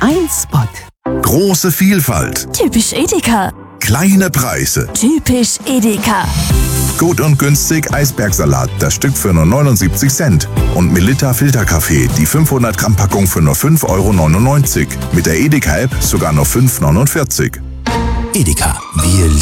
Ein Spot. Große Vielfalt. Typisch Edeka. Kleine Preise. Typisch Edeka. Gut und günstig Eisbergsalat, das Stück für nur 79 Cent. Und Melitta Filterkaffee, die 500 Gramm Packung für nur 5,99 €. Mit der Edeka-App sogar nur 5,49 €. Edeka, wir